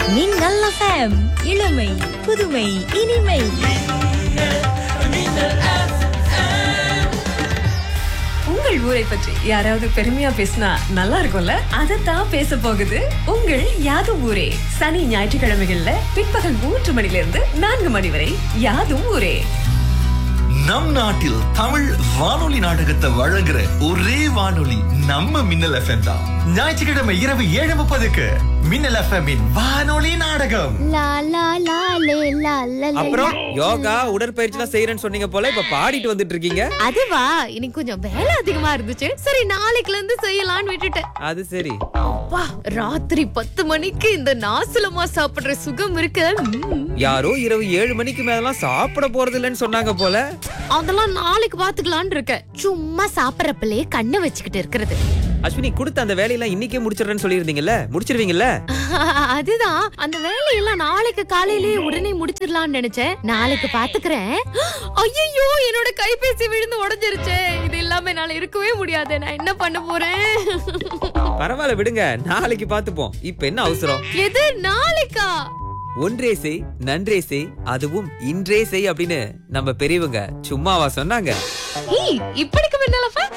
மின்னல் FM இளமை புதுமை இனிமை. உங்கள் ஊரை பற்றி யாராவது பெருமையா பேசினா நல்லா இருக்கும்ல? அதத்தான் பேச போகுது உங்கள் யாதும் ஊரே. சனி ஞாயிற்றுக்கிழமைகள்ல பிற்பகல் 3 மணிலிருந்து 4 மணி வரை யாதும் ஊரே. நம் நாட்டில் தமிழ் வானொலி நாடகத்தை வழங்குற ஒரே வானொலி நம்ம மின்னல் FM தான். ஞாயிற்றுக்கிழமை இரவு 7:30க்கு மின்னல் FM இன் வானொலி நாடகம். அப்புறம் யோகா உடற்பயிற்சி எல்லாம் செய்யறேன்னு சொன்னீங்க போல, இப்ப பாடிட்டு வந்துட்டு இருக்கீங்க. அதுவா, இன்னைக்கு கொஞ்சம் வேலை அதிகமா இருந்துச்சு. சரி, நாளைக்குல இருந்து செய்யலாம்னு விட்டுட்டேன். அது சரி. அப்பா, ராத்திரி 10 மணிக்கு இந்த நாசலமா சாப்பிடுற சுகம் இருக்கு. யாரோ இரவு 7 மணிக்கு மேலாம் சாப்பிட போறது இல்லைன்னு சொன்னாங்க போல. அதெல்லாம் நாளைக்கு பாத்துக்கலாம்னு இருக்கேன். சும்மா சாப்பிடறப்பலே கண்ணை வச்சுக்கிட்டு இருக்கிறது. அஸ்வினி, கொடுத்த அந்த வேலையெல்லாம் இன்னைக்கே முடிச்சிடுறேன்னு சொல்லியிருந்தீங்கல்ல, முடிச்சிருவீங்கல்ல? அதுதான், அந்த வேலையெல்லாம் நாளைக்கு காலையிலேயே உடனே முடிச்சிடலாம்னு நினைச்சேன். நாளைக்கு பாத்துக்கிறேன். ஐயோ, என்னோட கைபேசி விழுந்து உடைஞ்சிருச்சு. இது இல்லாம என்னால இருக்கவே முடியாது. நான் என்ன பண்ண போறேன்? பரவாயில்ல விடுங்க, நாளைக்கு பாத்துப்போம். இப்ப என்ன அவசரம்? எது நாளைக்கா? ஒன்றே செய் நன்றே செய், அதுவும் இன்றே செய் அப்படின்னு நம்ம பெரியவங்க சும்மாவா சொன்னாங்க? இப்படிக்கு முன்னால